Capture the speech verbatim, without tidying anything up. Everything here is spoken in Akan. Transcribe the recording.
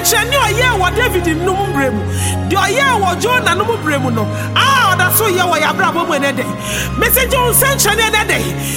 nsɛnkyerɛnne ɔyɛ wɔ David nnum bremu de ɔyɛ wɔ Jonah nnum bremu no ah ɔda so yɛ wɔ yabrabɔ mu ne de message nsɛnkyerɛnne ne de